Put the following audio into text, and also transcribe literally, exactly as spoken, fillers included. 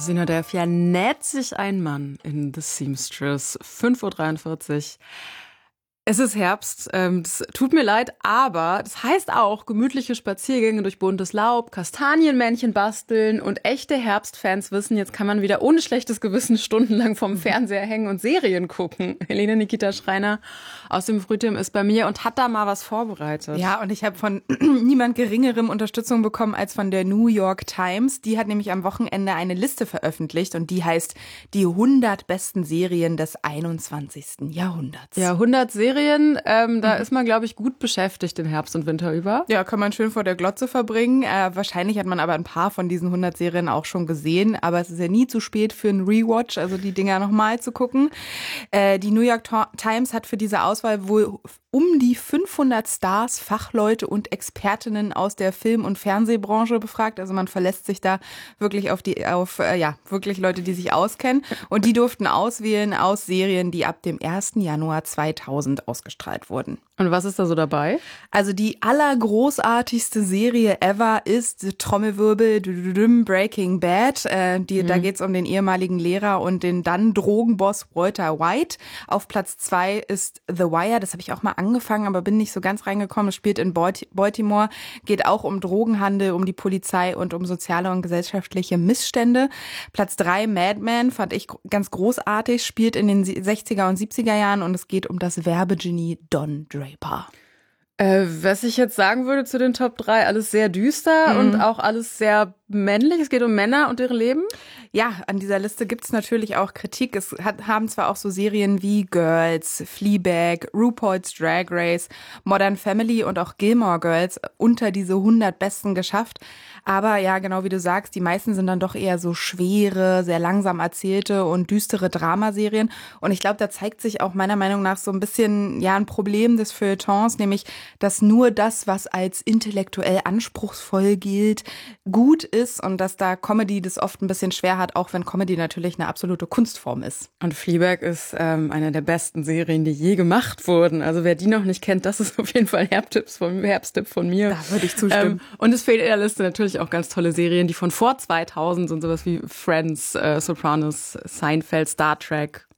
Synodevia näht sich ein Mann in The Seamstress. fünf Uhr dreiundvierzig. Es ist Herbst, ähm, das tut mir leid, aber das heißt auch gemütliche Spaziergänge durch buntes Laub, Kastanienmännchen basteln und echte Herbstfans wissen, jetzt kann man wieder ohne schlechtes Gewissen stundenlang vorm Fernseher hängen und Serien gucken. Helene Nikita Schreiner aus dem Frühteam ist bei mir und hat da mal was vorbereitet. Ja, und ich habe von niemand Geringerem Unterstützung bekommen als von der New York Times. Die hat nämlich am Wochenende eine Liste veröffentlicht und die heißt die hundert besten Serien des einundzwanzigsten Jahrhunderts. Ja, hundert Serien. Ähm, da mhm. ist man, glaube ich, gut beschäftigt den Herbst und Winter über. Ja, kann man schön vor der Glotze verbringen. Äh, wahrscheinlich hat man aber ein paar von diesen hundert Serien auch schon gesehen. Aber es ist ja nie zu spät für einen Rewatch, also die Dinger nochmal zu gucken. Äh, die New York Times hat für diese Auswahl wohl um die fünfhundert Stars, Fachleute und Expertinnen aus der Film- und Fernsehbranche befragt. Also man verlässt sich da wirklich auf die, auf, äh, ja, wirklich Leute, die sich auskennen. Und die durften auswählen aus Serien, die ab dem ersten Januar zweitausend ausgestrahlt wurden. Und was ist da so dabei? Also die allergroßartigste Serie ever ist Trommelwirbel Breaking Bad. Äh, die, mhm. Da geht es um den ehemaligen Lehrer und den dann Drogenboss Walter White. Auf Platz zwei ist The Wire. Das habe ich auch mal angefangen, aber bin nicht so ganz reingekommen. Es spielt in Baltimore, geht auch um Drogenhandel, um die Polizei und um soziale und gesellschaftliche Missstände. Platz drei, Mad Men, fand ich ganz großartig, spielt in den sechziger und siebziger Jahren und es geht um das Werbegenie Don Draper. Äh, was ich jetzt sagen würde zu den Top drei, alles sehr düster mhm. und auch alles sehr männlich. Es geht um Männer und ihre Leben. Ja, an dieser Liste gibt es natürlich auch Kritik. Es hat, haben zwar auch so Serien wie Girls, Fleabag, RuPaul's Drag Race, Modern Family und auch Gilmore Girls unter diese hundert Besten geschafft. Aber ja, genau wie du sagst, die meisten sind dann doch eher so schwere, sehr langsam erzählte und düstere Dramaserien. Und ich glaube, da zeigt sich auch meiner Meinung nach so ein bisschen ja ein Problem des Feuilletons, nämlich, dass nur das, was als intellektuell anspruchsvoll gilt, gut ist und dass da Comedy das oft ein bisschen schwer hat, auch wenn Comedy natürlich eine absolute Kunstform ist. Und Fleabag ist ähm, eine der besten Serien, die je gemacht wurden. Also wer die noch nicht kennt, das ist auf jeden Fall ein Herbsttipp von, Herbsttipp von mir. Da würde ich zustimmen. Ähm, und es fehlt in der Liste natürlich auch ganz tolle Serien, die von vor zweitausend sind, sowas wie Friends, äh, Sopranos, Seinfeld, Star Trek.